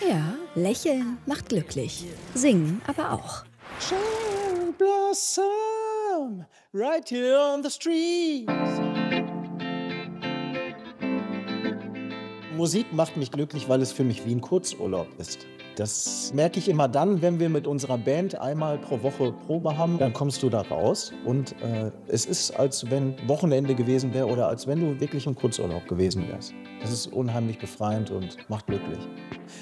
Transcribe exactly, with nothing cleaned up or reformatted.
Ja, lächeln macht glücklich. Singen aber auch. Cherry blossom right here on the street. Musik macht mich glücklich, weil es für mich wie ein Kurzurlaub ist. Das merke ich immer dann, wenn wir mit unserer Band einmal pro Woche Probe haben. Dann kommst du da raus und, äh, es ist, als wenn Wochenende gewesen wäre oder als wenn du wirklich im Kurzurlaub gewesen wärst. Das ist unheimlich befreiend und macht glücklich.